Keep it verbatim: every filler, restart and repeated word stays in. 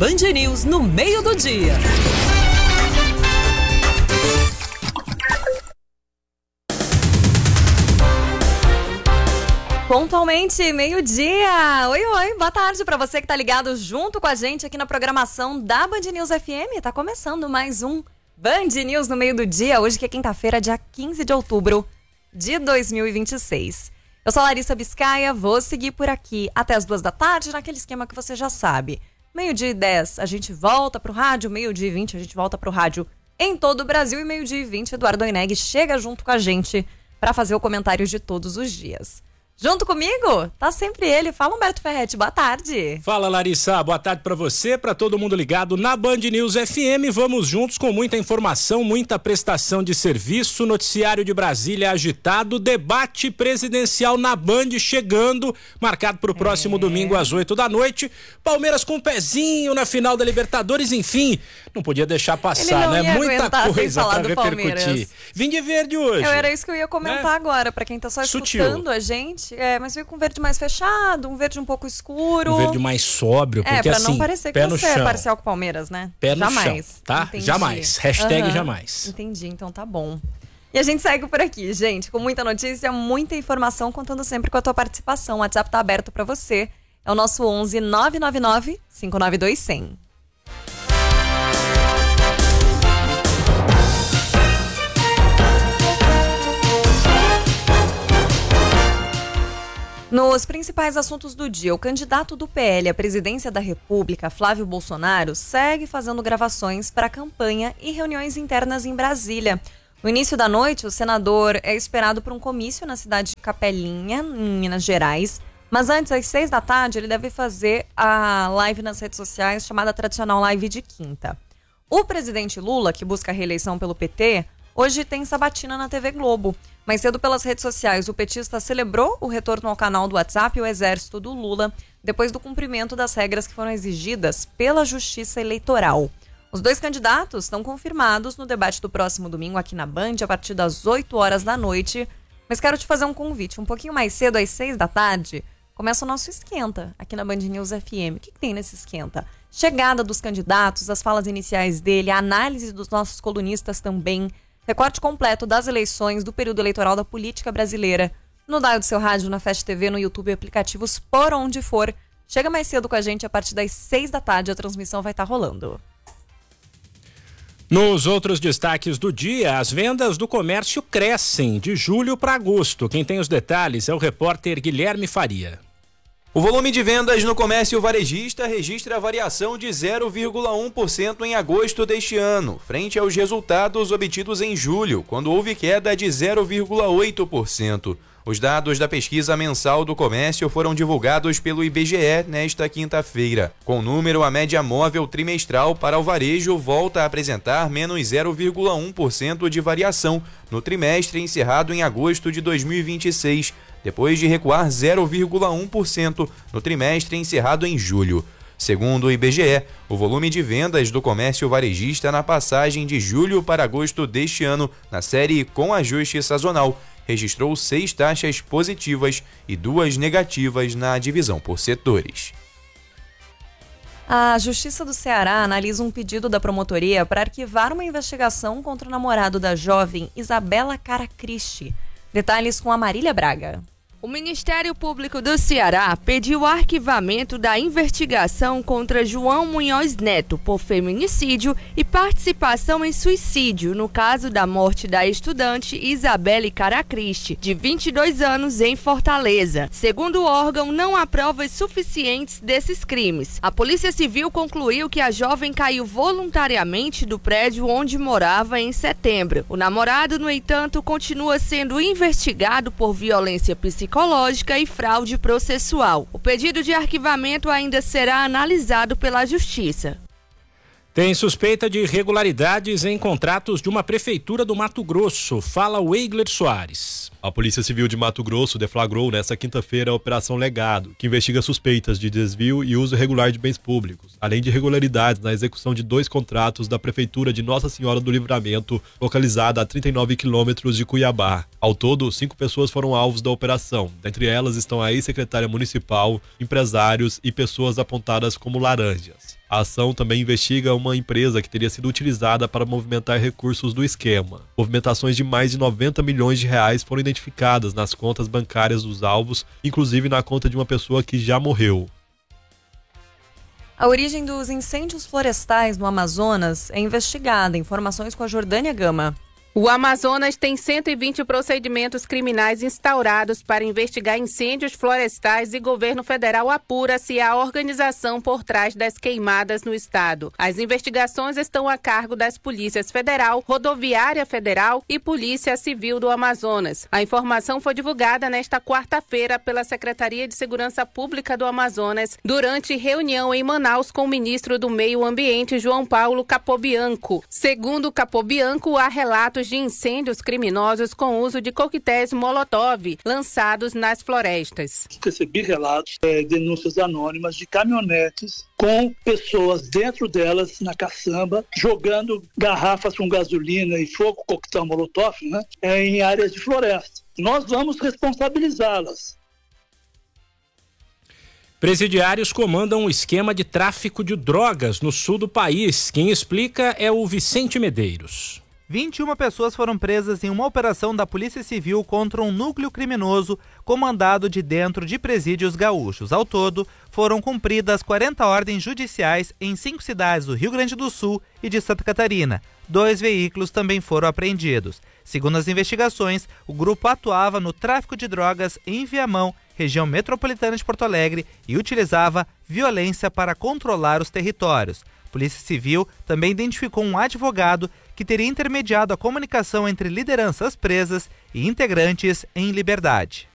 Band News no meio do dia. Pontualmente, meio-dia. Oi, oi, boa tarde para você que tá ligado junto com a gente aqui na programação da Band News F M. Tá começando mais um Band News no meio do dia, hoje que é quinta-feira, dia quinze de outubro de dois mil e vinte e seis. Eu sou a Larissa Biscaia, vou seguir por aqui até as duas da tarde, naquele esquema que você já sabe. Meio-dia e dez, a gente volta pro rádio, meio-dia e vinte, a gente volta pro rádio em todo o Brasil, e meio-dia e vinte, Eduardo Oineg chega junto com a gente para fazer o comentário de todos os dias. Junto comigo, tá sempre ele. Fala, Humberto Ferretti, boa tarde. Fala, Larissa, boa tarde pra você, pra todo mundo ligado na Band News F M. Vamos juntos com muita informação, muita prestação de serviço, noticiário de Brasília agitado, debate presidencial na Band chegando, marcado pro próximo é. domingo às oito da noite. Palmeiras com um pezinho na final da Libertadores, enfim, não podia deixar passar, né? Muita coisa pra repercutir. Vim de verde hoje. Eu, era isso que eu ia comentar é. agora, pra quem tá só escutando Sutil. a gente. É, mas veio com um verde mais fechado, um verde um pouco escuro. Um verde mais sóbrio, porque é, pra assim, não parecer que você é parcial com o Palmeiras, né? Pé no jamais, chão, tá? Entendi. Jamais. Hashtag uhum. jamais. Entendi, então tá bom. E a gente segue por aqui, gente, com muita notícia, muita informação, contando sempre com a tua participação. O WhatsApp tá aberto pra você. É o nosso onze nove nove nove, cinco nove dois, um zero zero. Nos principais assuntos do dia, o candidato do P L à presidência da República, Flávio Bolsonaro, segue fazendo gravações para a campanha e reuniões internas em Brasília. No início da noite, o senador é esperado para um comício na cidade de Capelinha, em Minas Gerais. Mas antes, às seis da tarde, ele deve fazer a live nas redes sociais, chamada tradicional live de quinta. O presidente Lula, que busca a reeleição pelo P T, hoje tem sabatina na T V Globo. Mais cedo, pelas redes sociais, o petista celebrou o retorno ao canal do WhatsApp O Exército do Lula, depois do cumprimento das regras que foram exigidas pela Justiça Eleitoral. Os dois candidatos estão confirmados no debate do próximo domingo aqui na Band, a partir das oito horas da noite. Mas quero te fazer um convite. Um pouquinho mais cedo, às seis da tarde, começa o nosso esquenta aqui na Band News F M. O que, que tem nesse esquenta? Chegada dos candidatos, as falas iniciais dele, a análise dos nossos colunistas também, recorte completo das eleições do período eleitoral da política brasileira. No dial do seu rádio, na Fast T V, no YouTube, aplicativos, por onde for. Chega mais cedo com a gente, a partir das seis da tarde a transmissão vai estar rolando. Nos outros destaques do dia, as vendas do comércio crescem de julho para agosto. Quem tem os detalhes é o repórter Guilherme Faria. O volume de vendas no comércio varejista registra variação de zero vírgula um por cento em agosto deste ano, frente aos resultados obtidos em julho, quando houve queda de zero vírgula oito por cento. Os dados da pesquisa mensal do comércio foram divulgados pelo I B G E nesta quinta-feira. Com o número, a média móvel trimestral para o varejo volta a apresentar menos zero vírgula um por cento de variação no trimestre encerrado em agosto de dois mil e vinte e seis, depois de recuar zero vírgula um por cento no trimestre encerrado em julho. Segundo o I B G E, o volume de vendas do comércio varejista na passagem de julho para agosto deste ano, na série com ajuste sazonal, registrou seis taxas positivas e duas negativas na divisão por setores. A Justiça do Ceará analisa um pedido da promotoria para arquivar uma investigação contra o namorado da jovem Isabela Caracristi. Detalhes com a Marília Braga. O Ministério Público do Ceará pediu o arquivamento da investigação contra João Munhoz Neto por feminicídio e participação em suicídio no caso da morte da estudante Isabelle Caracristi, de vinte e dois anos, em Fortaleza. Segundo o órgão, não há provas suficientes desses crimes. A Polícia Civil concluiu que a jovem caiu voluntariamente do prédio onde morava em setembro. O namorado, no entanto, continua sendo investigado por violência psicológica psicológica e fraude processual. O pedido de arquivamento ainda será analisado pela Justiça. Tem suspeita de irregularidades em contratos de uma prefeitura do Mato Grosso. Fala o Eigler Soares. A Polícia Civil de Mato Grosso deflagrou nesta quinta-feira a Operação Legado, que investiga suspeitas de desvio e uso irregular de bens públicos, além de irregularidades na execução de dois contratos da Prefeitura de Nossa Senhora do Livramento, localizada a trinta e nove quilômetros de Cuiabá. Ao todo, cinco pessoas foram alvos da operação. Dentre elas estão a ex-secretária municipal, empresários e pessoas apontadas como laranjas. A ação também investiga uma empresa que teria sido utilizada para movimentar recursos do esquema. Movimentações de mais de noventa milhões de reais foram identificadas nas contas bancárias dos alvos, inclusive na conta de uma pessoa que já morreu. A origem dos incêndios florestais no Amazonas é investigada. Informações com a Jordânia Gama. O Amazonas tem cento e vinte procedimentos criminais instaurados para investigar incêndios florestais e governo federal apura se há organização por trás das queimadas no estado. As investigações estão a cargo das Polícias Federal, Rodoviária Federal e Polícia Civil do Amazonas. A informação foi divulgada nesta quarta-feira pela Secretaria de Segurança Pública do Amazonas durante reunião em Manaus com o ministro do Meio Ambiente, João Paulo Capobianco. Segundo Capobianco, há relatos de incêndios criminosos com uso de coquetéis Molotov lançados nas florestas. Recebi relatos, é, denúncias anônimas de caminhonetes com pessoas dentro delas na caçamba, jogando garrafas com gasolina e fogo, coquetel Molotov, né, é, em áreas de floresta. Nós vamos responsabilizá-las. Presidiários comandam um esquema de tráfico de drogas no sul do país. Quem explica é o Vicente Medeiros. vinte e uma pessoas foram presas em uma operação da Polícia Civil contra um núcleo criminoso comandado de dentro de presídios gaúchos. Ao todo, foram cumpridas quarenta ordens judiciais em cinco cidades do Rio Grande do Sul e de Santa Catarina. Dois veículos também foram apreendidos. Segundo as investigações, o grupo atuava no tráfico de drogas em Viamão, região metropolitana de Porto Alegre, e utilizava violência para controlar os territórios. A Polícia Civil também identificou um advogado que teria intermediado a comunicação entre lideranças presas e integrantes em liberdade.